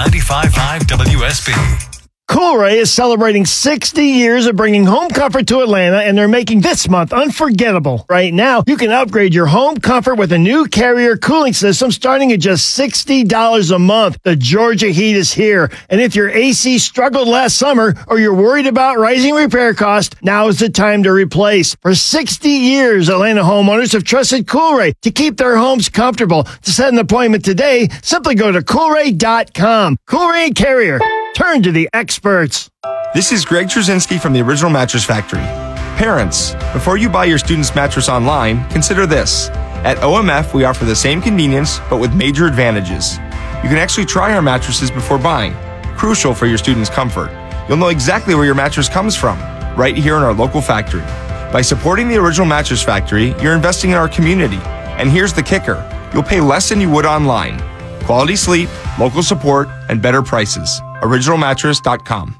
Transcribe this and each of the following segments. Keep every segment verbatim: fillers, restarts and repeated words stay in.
ninety-five point five W S B. Coolray is celebrating sixty years of bringing home comfort to Atlanta, and they're making this month unforgettable. Right now, you can upgrade your home comfort with a new Carrier cooling system starting at just sixty dollars a month. The Georgia heat is here, and if your A C struggled last summer or you're worried about rising repair costs, now is the time to replace. For sixty years, Atlanta homeowners have trusted Coolray to keep their homes comfortable. To set an appointment today, simply go to coolray dot com. Coolray and Carrier. Turn to the experts. This is Greg Trzynski from the Original Mattress Factory. Parents, before you buy your student's mattress online, consider this. At O M F, we offer the same convenience, but with major advantages. You can actually try our mattresses before buying, crucial for your student's comfort. You'll know exactly where your mattress comes from, right here in our local factory. By supporting the Original Mattress Factory, you're investing in our community. And here's the kicker. You'll pay less than you would online. Quality sleep, local support, and better prices. original mattress dot com.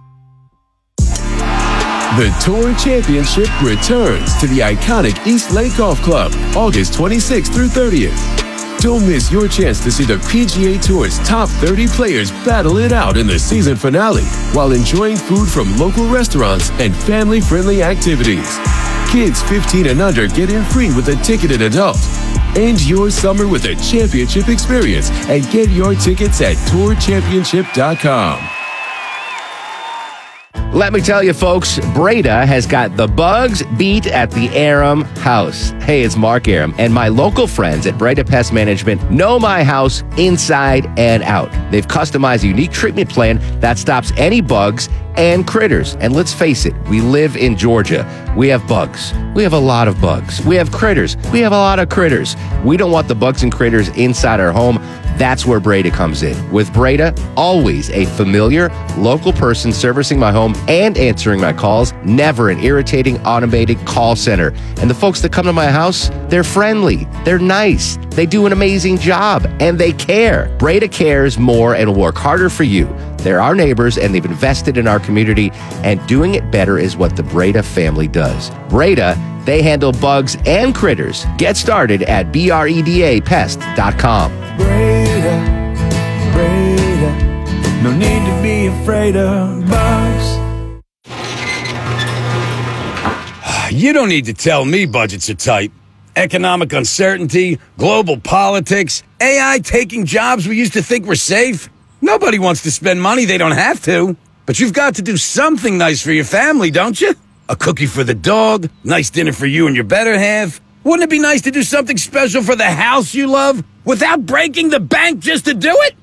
The Tour Championship returns to the iconic East Lake Golf Club, August twenty-sixth through thirtieth. Don't miss your chance to see the P G A Tour's top thirty players battle it out in the season finale while enjoying food from local restaurants and family-friendly activities. Kids fifteen and under get in free with a ticketed adult. End your summer with a championship experience and get your tickets at tour championship dot com. Let me tell you, folks, Breda has got the bugs beat at the Aram house. Hey, it's Mark Aram, and my local friends at Breda Pest Management know my house inside and out. They've customized a unique treatment plan that stops any bugs and critters. And let's face it, we live in Georgia. We have bugs. We have a lot of bugs. We have critters. We have a lot of critters. We don't want the bugs and critters inside our home. That's where Breda comes in. With Breda, always a familiar, local person servicing my home and answering my calls, never an irritating, automated call center. And the folks that come to my house, they're friendly, they're nice, they do an amazing job, and they care. Breda cares more and will work harder for you. They're our neighbors, and they've invested in our community, and doing it better is what the Breda family does. Breda, they handle bugs and critters. Get started at breda pest dot com. Breda, Breda, no need to be afraid of bugs. You don't need to tell me budgets are tight. Economic uncertainty, global politics, A I taking jobs we used to think were safe. Nobody wants to spend money they don't have to. But you've got to do something nice for your family, don't you? A cookie for the dog, nice dinner for you and your better half. Wouldn't it be nice to do something special for the house you love without breaking the bank just to do it?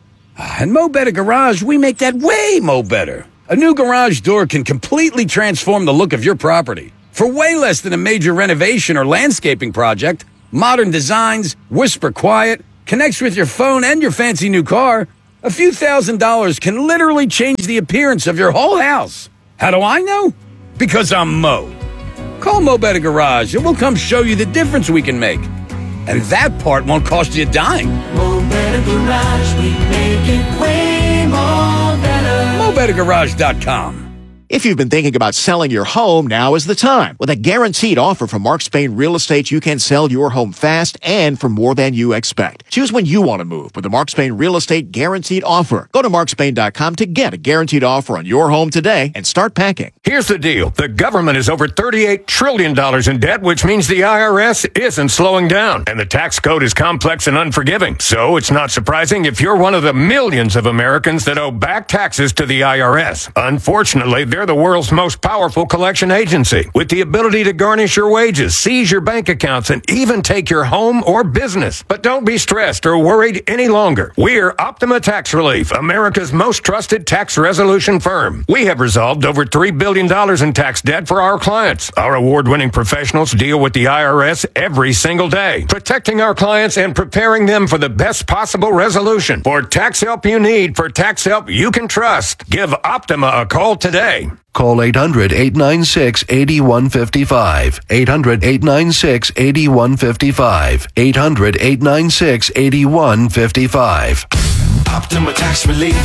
At Mo Better Garage, we make that way mo better. A new garage door can completely transform the look of your property. For way less than a major renovation or landscaping project, modern designs, whisper quiet, connects with your phone and your fancy new car, a few thousand dollars can literally change the appearance of your whole house. How do I know? Because I'm Mo. Call Mo Better Garage and we'll come show you the difference we can make. And that part won't cost you a dime. Mo Better Garage, we make it way more better. mo better garage dot com. If you've been thinking about selling your home, now is the time. With a guaranteed offer from Mark Spain Real Estate, you can sell your home fast and for more than you expect. Choose when you want to move with the Mark Spain Real Estate Guaranteed Offer. Go to mark spain dot com to get a guaranteed offer on your home today and start packing. Here's the deal. The government is over thirty-eight trillion dollars in debt, which means the I R S isn't slowing down. And the tax code is complex and unforgiving. So it's not surprising if you're one of the millions of Americans that owe back taxes to the I R S. Unfortunately, they're the world's most powerful collection agency with the ability to garnish your wages, seize your bank accounts, and even take your home or business. But don't be stressed or worried any longer. We're Optima Tax Relief, America's most trusted tax resolution firm. We have resolved over three billion dollars in tax debt for our clients. Our award-winning professionals deal with the I R S every single day, protecting our clients and preparing them for the best possible resolution. For tax help you need, for tax help you can trust, give Optima a call today. Call eight hundred, eight nine six, eight one five five. eight hundred, eight nine six, eight one five five. eight hundred, eight nine six, eight one five five. Optima Tax Relief.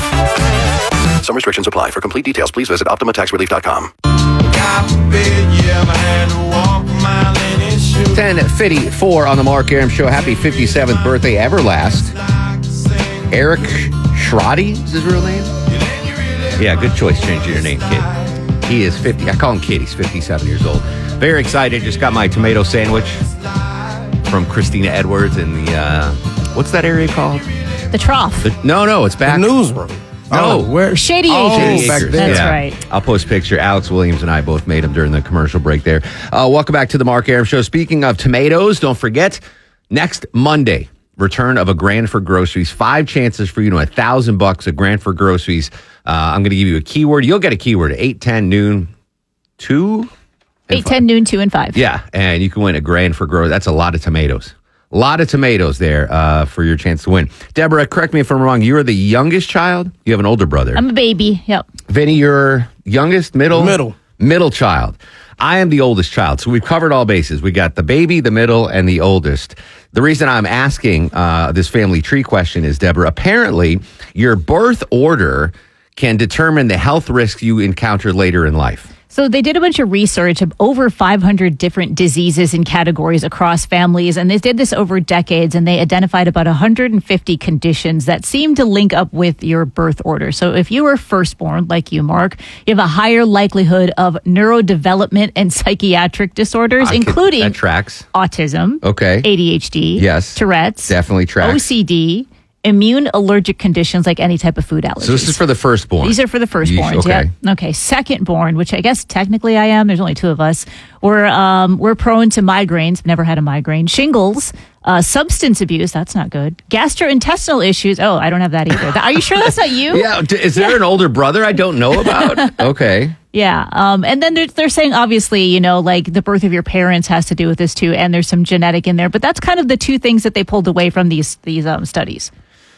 Some restrictions apply. For complete details, please visit optima tax relief dot com. ten fifty-four on the Mark Aram Show. Happy fifty-seventh birthday, Everlast. Eric Shrotty is his real name? Yeah, good choice changing your name, kid. He is fifty. I call him Kid. He's fifty-seven years old. Very excited. Just got my tomato sandwich from Christina Edwards in the, uh, what's that area called? The Trough. The, no, no, it's back. The newsroom. No, oh, where? Shady oh, Acres. Back there. That's yeah. right. I'll post a picture. Alex Williams and I both made them during the commercial break there. Uh, welcome back to the Mark Arum Show. Speaking of tomatoes, don't forget, next Monday, return of a Granford Groceries. Five chances for you to win a thousand bucks at Granford Groceries. Uh, I'm going to give you a keyword. You'll get a keyword at eight, ten, noon, two? eight, ten, noon, two, and five. Yeah, and you can win a Granford Groceries. That's a lot of tomatoes. A lot of tomatoes there uh, for your chance to win. Deborah, correct me if I'm wrong. You are the youngest child? You have an older brother. I'm a baby. Yep. Vinny, you're youngest, middle? Middle. Middle child. I am the oldest child. So we've covered all bases. We got the baby, the middle, and the oldest. The reason I'm asking uh, this family tree question is, Deborah, apparently your birth order can determine the health risks you encounter later in life. So they did a bunch of research of over five hundred different diseases and categories across families, and they did this over decades, and they identified about one hundred fifty conditions that seem to link up with your birth order. So if you were firstborn, like you, Mark, you have a higher likelihood of neurodevelopment and psychiatric disorders, I can- including that tracks. autism, Okay. A D H D, Yes. Tourette's, Definitely tracks. O C D, immune allergic conditions like any type of food allergies. So this is for the firstborn. These are for the firstborns. Yeesh, okay. Yep. Okay. Secondborn, which I guess technically I am. There's only two of us. We're um, we're prone to migraines. Never had a migraine. Shingles. Uh, substance abuse. That's not good. Gastrointestinal issues. Oh, I don't have that either. Are you sure that's not you? Yeah. d- Is there an older brother I don't know about? Okay. Yeah. Um, and then they're, they're saying, obviously, you know, like the birth of your parents has to do with this too. And there's some genetic in there. But that's kind of the two things that they pulled away from these these um, studies.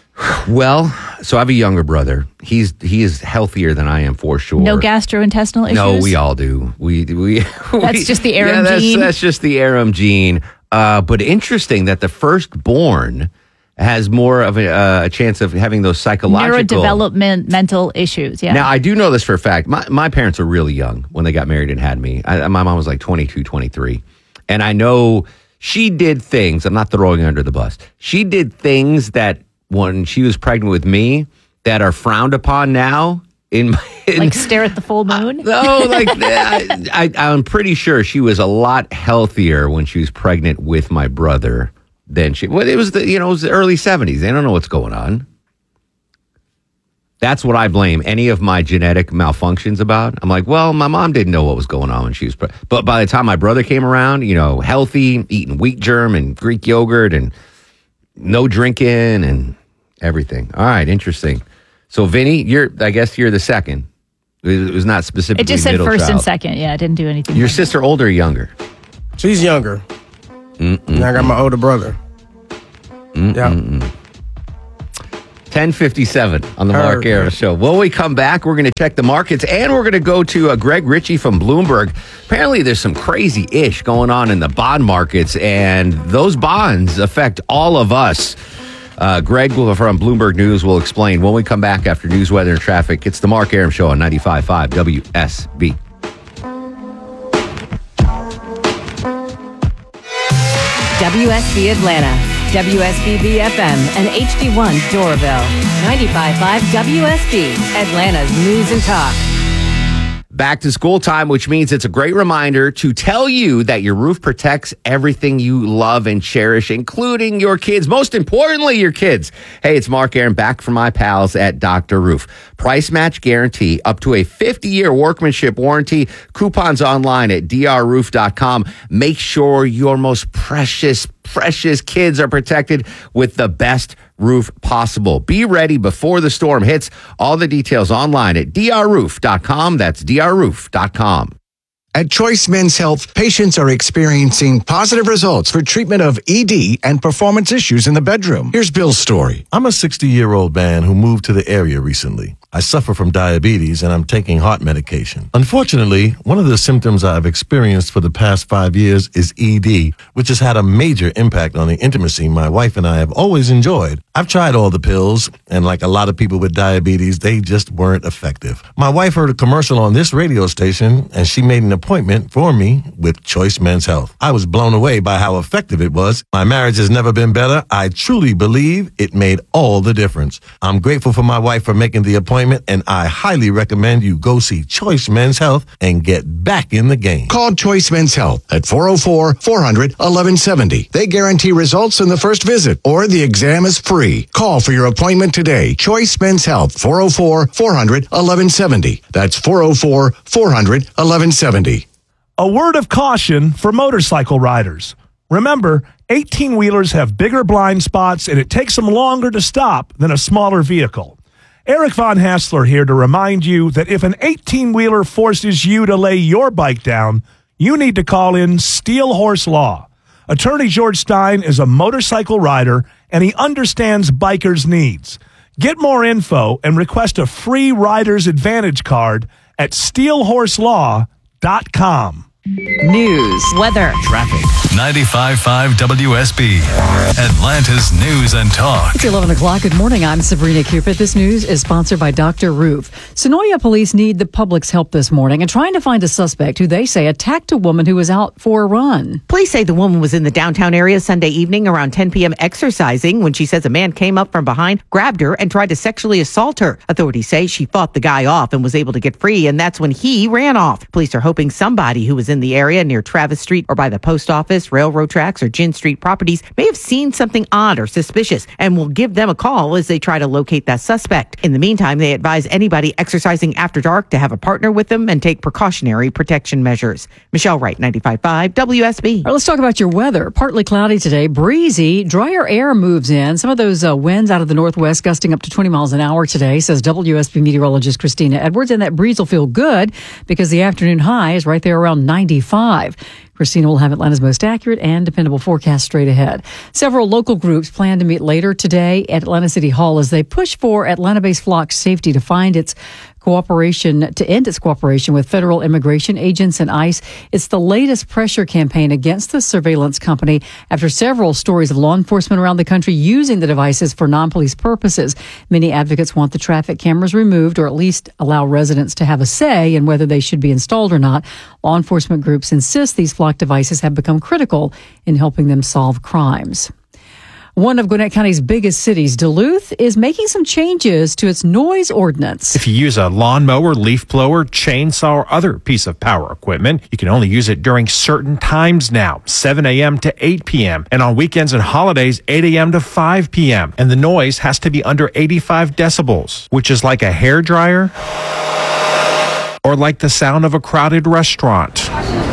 Well, so I have a younger brother. He's he is healthier than I am for sure. No gastrointestinal issues? No, we all do. We we. That's we- just the Arum yeah, that's, gene? That's just the Arum gene. Uh, but interesting that the firstborn has more of a, uh, a chance of having those psychological Neurodevelopment, mental issues. Yeah. Now, I do know this for a fact. My my parents were really young when they got married and had me. I, my mom was like twenty-two, twenty-three. And I know she did things, I'm not throwing her under the bus. She did things that when she was pregnant with me that are frowned upon now. In, in like stare at the full moon? No, like I, I, I'm pretty sure she was a lot healthier when she was pregnant with my brother than she. Well, it was the you know it was the early seventies. They don't know what's going on. That's what I blame any of my genetic malfunctions about. I'm like, well, my mom didn't know what was going on when she was pregnant. But by the time my brother came around, you know, healthy, eating wheat germ and Greek yogurt and no drinking and everything. All right, interesting. So, Vinny, you're I guess you're the second. It was not specifically It just said middle first child. and second. Yeah, it didn't do anything. Your sister older or younger? She's younger. Mm-mm. And I got my older brother. Yeah. ten fifty-seven on the Mark Heard. Arum Show. When we come back, we're going to check the markets and we're going to go to uh, Greg Ritchie from Bloomberg. Apparently, there's some crazy ish going on in the bond markets, and those bonds affect all of us. Uh, Greg will, from Bloomberg News will explain when we come back after news, weather, and traffic. It's the Mark Arum Show on ninety-five point five W S B. W S B Atlanta, W S B B F M, and H D one Doraville. ninety-five point five W S B, Atlanta's news and talk. Back to school time, which means it's a great reminder to tell you that your roof protects everything you love and cherish, including your kids. Most importantly, your kids. Hey, it's Mark Arum back from my pals at Doctor Roof. Price match guarantee, up to a fifty-year workmanship warranty. Coupons online at D R roof dot com. Make sure your most precious, precious kids are protected with the best roof possible. Be ready before the storm hits. All the details online at D R roof dot com. That's D R roof dot com. At Choice Men's Health, patients are experiencing positive results for treatment of E D and performance issues in the bedroom. Here's Bill's story. I'm a sixty-year-old man who moved to the area recently. I suffer from diabetes and I'm taking heart medication. Unfortunately, one of the symptoms I've experienced for the past five years is E D, which has had a major impact on the intimacy my wife and I have always enjoyed. I've tried all the pills, and like a lot of people with diabetes, they just weren't effective. My wife heard a commercial on this radio station, and she made an appointment for me with Choice Men's Health. I was blown away by how effective it was. My marriage has never been better. I truly believe it made all the difference. I'm grateful for my wife for making the appointment, and I highly recommend you go see Choice Men's Health and get back in the game. Call Choice Men's Health at four oh four, four hundred, eleven seventy. They guarantee results in the first visit, or the exam is free. Call for your appointment today. Choice Men's Health, four oh four, four hundred, eleven seventy. That's four oh four, four hundred, eleven seventy. A word of caution for motorcycle riders. Remember, eighteen-wheelers have bigger blind spots, and it takes them longer to stop than a smaller vehicle. Eric Von Hassler here to remind you that if an eighteen-wheeler forces you to lay your bike down, you need to call in Steel Horse Law. Attorney George Stein is a motorcycle rider, and he understands bikers' needs. Get more info and request a free Rider's Advantage card at steel horse law dot com. News, weather, traffic. ninety-five point five W S B, Atlanta's News and Talk. It's eleven o'clock. Good morning. I'm Sabrina Cupid. This news is sponsored by Doctor Roof. Sonoya police need the public's help this morning in trying to find a suspect who they say attacked a woman who was out for a run. Police say the woman was in the downtown area Sunday evening around ten p.m. exercising when she says a man came up from behind, grabbed her, and tried to sexually assault her. Authorities say she fought the guy off and was able to get free, and that's when he ran off. Police are hoping somebody who was in the area near Travis Street or by the post office, railroad tracks, or Gin Street properties may have seen something odd or suspicious and will give them a call as they try to locate that suspect. In the meantime, they advise anybody exercising after dark to have a partner with them and take precautionary protection measures. Michelle Wright, ninety-five point five W S B. All right, let's talk about your weather. Partly cloudy today, breezy, drier air moves in. Some of those uh, winds out of the northwest gusting up to twenty miles an hour today, says W S B meteorologist Christina Edwards, and that breeze will feel good because the afternoon high is right there around ninety-five. Christina will have Atlanta's most accurate and dependable forecast straight ahead. Several local groups plan to meet later today at Atlanta City Hall as they push for Atlanta-based Flock Safety to find its cooperation, to end its cooperation with federal immigration agents and ICE. It's the latest pressure campaign against the surveillance company after several stories of law enforcement around the country using the devices for non-police purposes. Many advocates want the traffic cameras removed or at least allow residents to have a say in whether they should be installed or not. Law enforcement groups insist these Flock devices have become critical in helping them solve crimes. One of Gwinnett County's biggest cities, Duluth, is making some changes to its noise ordinance. If you use a lawnmower, leaf blower, chainsaw, or other piece of power equipment, you can only use it during certain times now, seven a.m. to eight p.m., and on weekends and holidays, eight a.m. to five p.m. And the noise has to be under eighty-five decibels, which is like a hairdryer or like the sound of a crowded restaurant.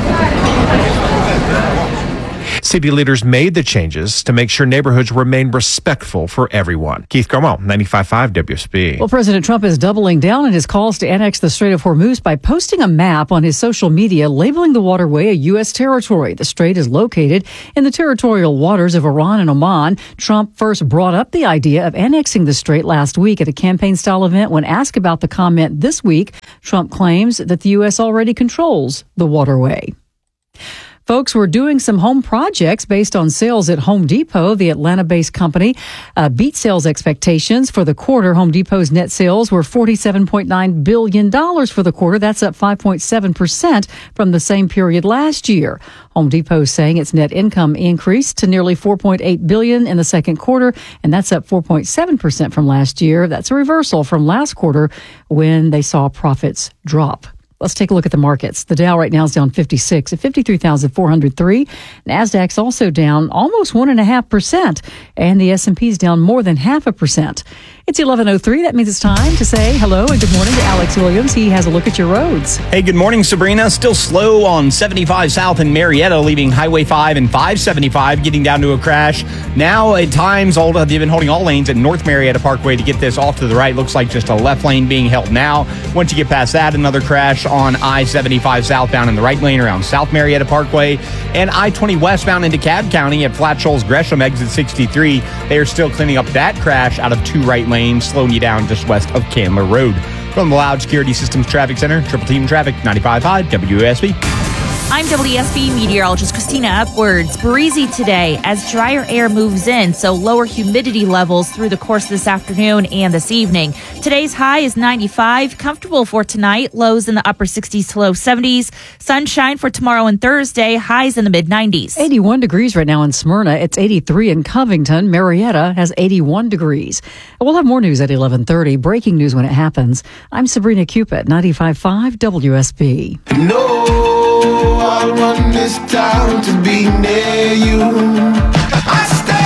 City leaders made the changes to make sure neighborhoods remain respectful for everyone. Keith Carmel, ninety-five point five W S B. Well, President Trump is doubling down on his calls to annex the Strait of Hormuz by posting a map on his social media labeling the waterway a U S territory. The strait is located in the territorial waters of Iran and Oman. Trump first brought up the idea of annexing the strait last week at a campaign-style event. When asked about the comment this week, Trump claims that the U S already controls the waterway. Folks, we're doing some home projects based on sales at Home Depot. The Atlanta-based company uh, beat sales expectations for the quarter. Home Depot's net sales were forty-seven point nine billion dollars for the quarter. That's up five point seven percent from the same period last year. Home Depot is saying its net income increased to nearly four point eight billion dollars in the second quarter, and that's up four point seven percent from last year. That's a reversal from last quarter when they saw profits drop. Let's take a look at the markets. The Dow right now is down fifty-six at fifty-three thousand four hundred three. NASDAQ's also down almost one point five percent. And the S and P's down more than half a percent. It's eleven oh three. That means it's time to say hello and good morning to Alex Williams. He has a look at your roads. Hey, good morning, Sabrina. Still slow on seventy-five South in Marietta, leaving Highway five and five seventy-five, getting down to a crash. Now, at times, all, they've been holding all lanes at North Marietta Parkway to get this off to the right. Looks like just a left lane being held now. Once you get past that, another crash on I seventy-five southbound in the right lane around South Marietta Parkway, and I twenty westbound into DeKalb County at Flat Shoals Gresham exit sixty-three. They are still cleaning up that crash out of two right lanes, slowing you down just west of Candler Road. From the Loud Security Systems Traffic Center, Triple Team Traffic, ninety-five point five W S B. I'm W S B meteorologist Christina Upwards. Breezy today as drier air moves in, so lower humidity levels through the course of this afternoon and this evening. Today's high is ninety-five, comfortable for tonight, lows in the upper sixties to low seventies. Sunshine for tomorrow and Thursday, highs in the mid nineties. eighty-one degrees right now in Smyrna. It's eighty-three in Covington. Marietta has eighty-one degrees. We'll have more news at eleven thirty. Breaking news when it happens. I'm Sabrina Cupid, ninety-five point five W S B. No. I want this town to be near you. I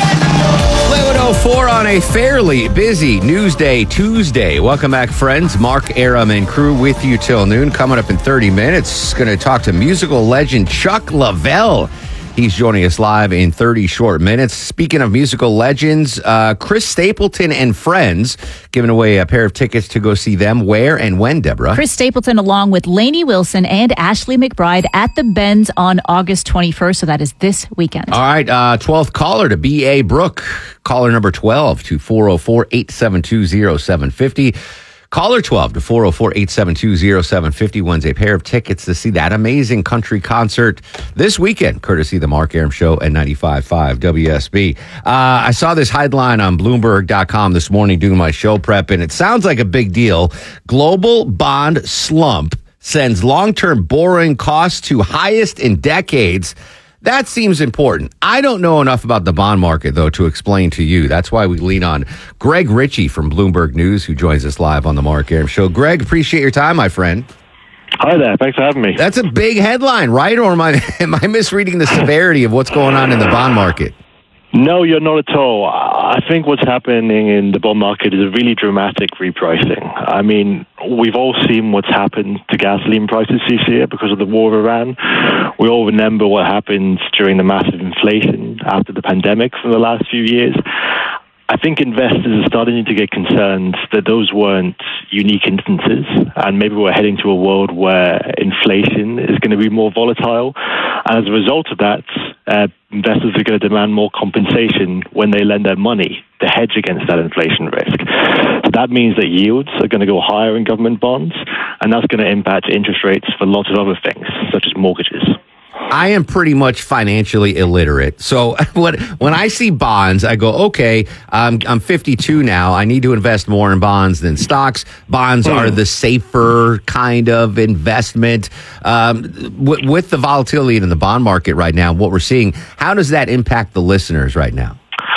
stand eleven oh four on a fairly busy News Day Tuesday. Welcome back, friends. Mark Aram and crew with you till noon. Coming up in thirty minutes, going to talk to musical legend Chuck Leavell. He's joining us live in thirty short minutes. Speaking of musical legends, uh, Chris Stapleton and friends giving away a pair of tickets to go see them. Where and when, Deborah? Chris Stapleton along with Lainey Wilson and Ashley McBride at the Benz on August twenty-first. So that is this weekend. All right, uh, twelfth caller to B A. Brooke. Caller number twelve to four oh four, eight seven two, oh seven five oh. Caller twelve to four oh four, eight seven two, oh seven five oh wins a pair of tickets to see that amazing country concert this weekend, courtesy of the Mark Aram Show and ninety-five point five W S B. Uh, I saw this headline on Bloomberg dot com this morning doing my show prep, and it sounds like a big deal. Global bond slump sends long-term borrowing costs to highest in decades. That seems important. I don't know enough about the bond market, though, to explain to you. That's why we lean on Greg Ritchie from Bloomberg News, who joins us live on the Mark Aram Show. Greg, appreciate your time, my friend. Hi there. Thanks for having me. That's a big headline, right? Or am I, am I misreading the severity of what's going on in the bond market? No, you're not at all. I think what's happening in the bond market is a really dramatic repricing. I mean, we've all seen what's happened to gasoline prices this year because of the war of Iran. We all remember what happened during the massive inflation after the pandemic from the last few years. I think investors are starting to get concerned that those weren't unique instances, and maybe we're heading to a world where inflation is going to be more volatile. And as a result of that, uh, investors are going to demand more compensation when they lend their money to hedge against that inflation risk. So that means that yields are going to go higher in government bonds, and that's going to impact interest rates for lots of other things, such as mortgages. I am pretty much financially illiterate. So when, when I see bonds, I go, okay, um, I'm fifty-two now. I need to invest more in bonds than stocks. Bonds are the safer kind of investment. Um, w- with the volatility in the bond market right now, what we're seeing, how does that impact the listeners right now?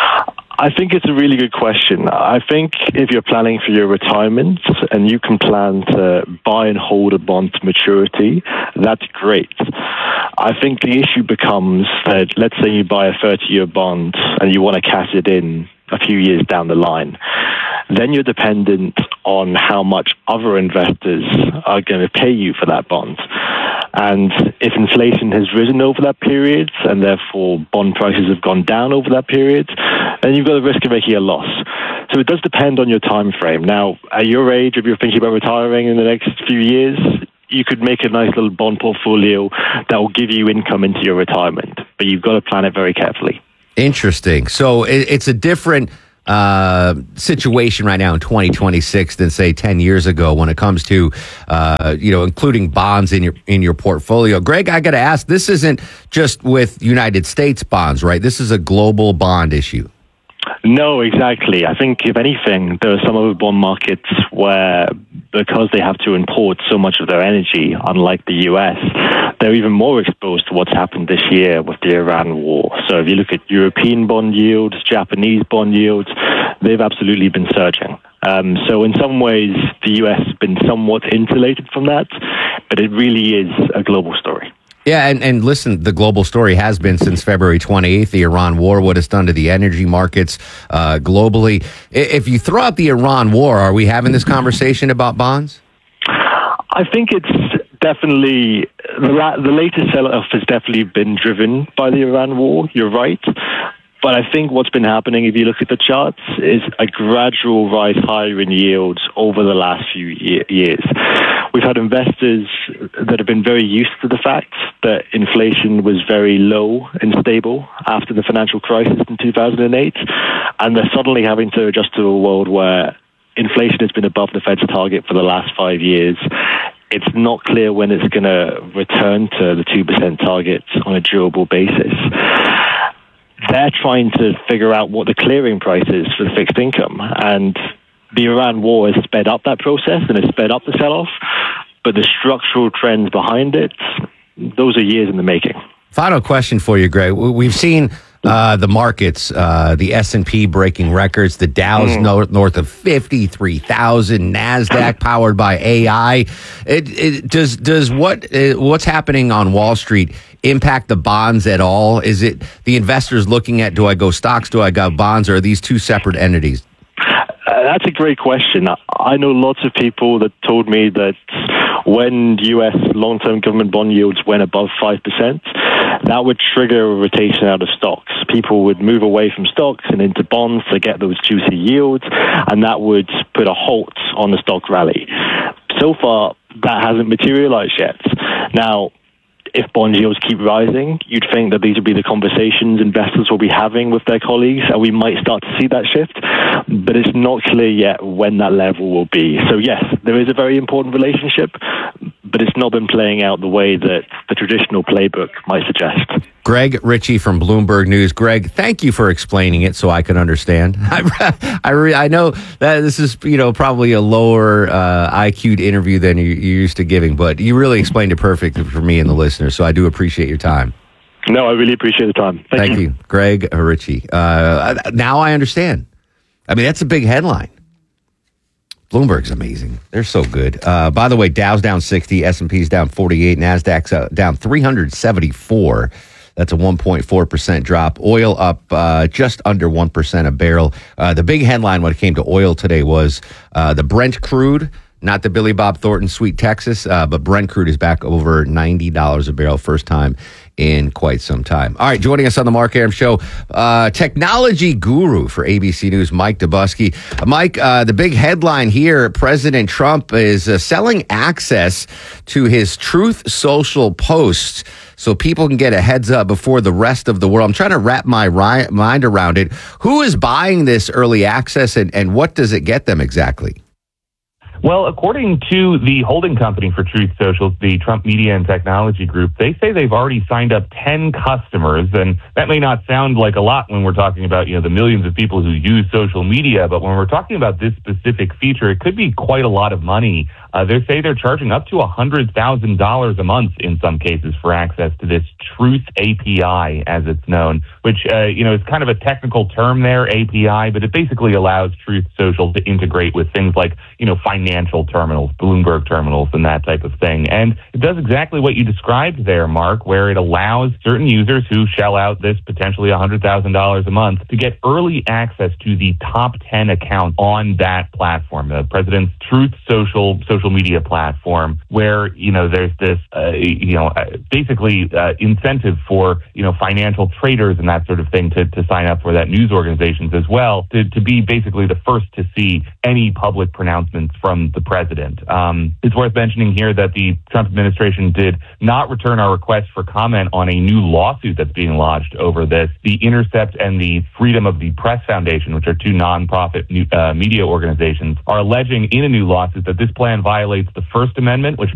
I think it's a really good question. I think if you're planning for your retirement and you can plan to buy and hold a bond to maturity, that's great. I think the issue becomes that, let's say you buy a thirty-year bond and you want to cash it in a few years down the line. Then you're dependent on how much other investors are going to pay you for that bond. And if inflation has risen over that period and therefore bond prices have gone down over that period, then you've got the risk of making a loss. So it does depend on your time frame. Now, at your age, if you're thinking about retiring in the next few years, you could make a nice little bond portfolio that will give you income into your retirement, but you've got to plan it very carefully. Interesting. So it, it's a different uh, situation right now in twenty twenty-six than say ten years ago when it comes to, uh, you know, including bonds in your in your portfolio. Greg, I got to ask, this isn't just with United States bonds, right? This is a global bond issue. No, exactly. I think, if anything, there are some other bond markets where, because they have to import so much of their energy, unlike the U S, they're even more exposed to what's happened this year with the Iran war. So if you look at European bond yields, Japanese bond yields, they've absolutely been surging. Um, so in some ways, the U S has been somewhat insulated from that, but it really is a global story. Yeah, and, and listen, the global story has been since February twenty-eighth, the Iran war, what it's done to the energy markets uh, globally. If you throw out the Iran war, are we having this conversation about bonds? I think it's definitely, the, la- the latest sell-off has definitely been driven by the Iran war, you're right. But I think what's been happening, if you look at the charts, is a gradual rise higher in yields over the last few ye- years. we've had investors that have been very used to the fact that inflation was very low and stable after the financial crisis in two thousand eight, and they're suddenly having to adjust to a world where inflation has been above the Fed's target for the last five years. It's not clear when it's going to return to the two percent target on a durable basis. They're trying to figure out what the clearing price is for the fixed income, and the Iran war has sped up that process and has sped up the sell-off, but the structural trends behind it, those are years in the making. Final question for you, Greg. We've seen uh, the markets, uh, the S and P breaking records, the Dow's mm. north, north of fifty-three thousand, NASDAQ powered by A I. It, it, does does what uh, what's happening on Wall Street impact the bonds at all? Is it the investors looking at, do I go stocks, do I go bonds, or are these two separate entities? Uh, that's a great question. I know lots of people that told me that when U S long-term government bond yields went above five percent, that would trigger a rotation out of stocks. People would move away from stocks and into bonds to get those juicy yields, and that would put a halt on the stock rally. So far, that hasn't materialized yet. Now, if bond yields keep rising, you'd think that these would be the conversations investors will be having with their colleagues, and we might start to see that shift, but it's not clear yet when that level will be. So yes, there is a very important relationship, but it's not been playing out the way that the traditional playbook might suggest. Greg Ritchie from Bloomberg News. Greg, thank you for explaining it so I can understand. I I, re, I know that this is, you know, probably a lower uh, I Q'd interview than you're used to giving, but you really explained it perfectly for me and the listeners, so I do appreciate your time. No, I really appreciate the time. Thank, thank you. you. Greg Ritchie. Uh, now I understand. I mean, that's a big headline. Bloomberg's amazing. They're so good. Uh, by the way, Dow's down sixty, S and P's down forty-eight, NASDAQ's uh, down three hundred seventy-four. That's a one point four percent drop. Oil up uh, just under one percent a barrel. Uh, the big headline when it came to oil today was uh, the Brent crude, not the Billy Bob Thornton Sweet Texas, uh, but Brent crude is back over ninety dollars a barrel, first time in quite some time. All right, joining us on the Mark Arum Show, uh, technology guru for A B C News, Mike Dubusky. Uh, Mike, uh, the big headline here, President Trump is uh, selling access to his Truth Social posts so people can get a heads up before the rest of the world. I'm trying to wrap my ri- mind around it. Who is buying this early access, and, and what does it get them exactly? Well, according to the holding company for Truth Social, the Trump Media and Technology Group, they say they've already signed up ten customers, and that may not sound like a lot when we're talking about, you know, the millions of people who use social media, but when we're talking about this specific feature, it could be quite a lot of money. Uh, they say they're charging up to one hundred thousand dollars a month in some cases for access to this Truth A P I, as it's known, which, uh, you know, is kind of a technical term there, A P I, but it basically allows Truth Social to integrate with things like, you know, financial terminals, Bloomberg terminals, and that type of thing. And it does exactly what you described there, Mark, where it allows certain users who shell out this potentially one hundred thousand dollars a month to get early access to the top ten accounts on that platform, the president's Truth Social social media platform, where, you know, there's this, uh, you know, uh, basically uh, incentive for, you know, financial traders and that sort of thing to, to sign up for that, news organizations as well, to, to be basically the first to see any public pronouncements from the president. Um, it's worth mentioning here that the Trump administration did not return our request for comment on a new lawsuit that's being lodged over this. The Intercept and the Freedom of the Press Foundation, which are two nonprofit new, uh, media organizations, are alleging in a new lawsuit that this plan violates the First Amendment, which